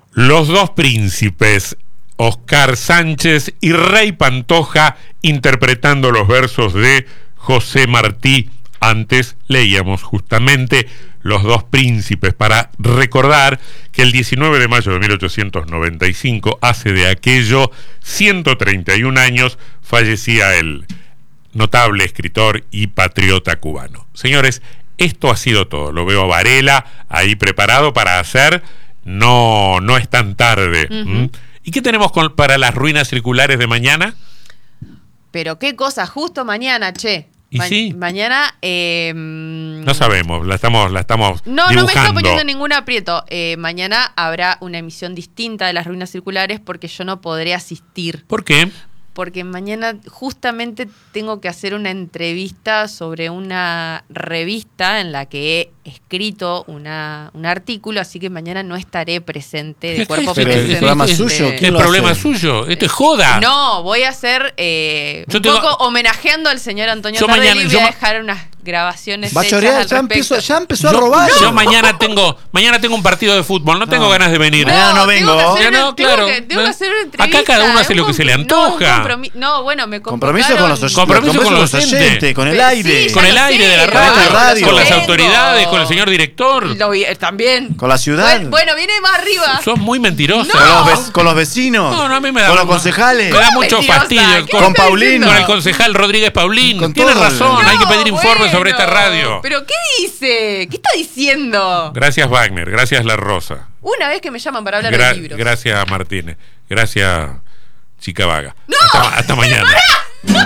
Los dos príncipes, Oscar Sánchez y Rey Pantoja, interpretando los versos de José Martí. Antes leíamos justamente Los dos príncipes, para recordar que el 19 de mayo de 1895, hace de aquello 131 años, fallecía el notable escritor y patriota cubano. Señores, esto ha sido todo. Lo veo a Varela ahí preparado para hacer No es tan tarde. ¿Y qué tenemos para las ruinas circulares de mañana? Pero qué cosa, justo mañana, che. ¿Y sí? Mañana... no sabemos, la estamos No dibujando. me está poniendo ningún aprieto. Mañana habrá una emisión distinta de las ruinas circulares porque yo no podré asistir. ¿Por qué? Porque mañana justamente tengo que hacer una entrevista sobre una revista en la que he escrito un artículo, así que mañana no estaré presente de cuerpo presente. ¿El programa suyo? ¿Qué problema es suyo? Esto es joda. No, voy a hacer poco homenajeando al señor Antonio Tardelli. Voy a dejar unas grabaciones va a chorear, ya empezó a robar. Yo mañana tengo un partido de fútbol, no tengo ganas de venir. Mañana no vengo. Tengo que hacer una entrevista. Acá cada uno hace lo que se le antoja. Me compromiso con los oyentes, con el aire. Sí, con el aire de la radio, con las autoridades, con el señor director. También. Con la ciudad. Bueno, viene más arriba. Sos muy mentirosa. No. Con los vecinos. No, a mí me da. Con los concejales. Me da mucho fastidio. Con Paulín. Con el concejal Rodríguez Paulín. Tiene todo. razón, hay que pedir informes sobre esta radio. ¿Pero qué dice? ¿Qué está diciendo? Gracias, Wagner. Gracias, La Rosa. Una vez que me llaman para hablar de libros. Gracias, Martínez. Gracias, Chica Vaga. ¡No! Hasta mañana. ¡Pará!